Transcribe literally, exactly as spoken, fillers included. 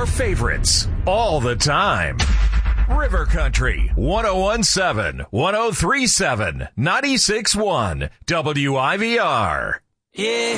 favorites all the time. River Country, one oh one point seven, one oh three point seven, ninety-six point one, W I V R. Yeah.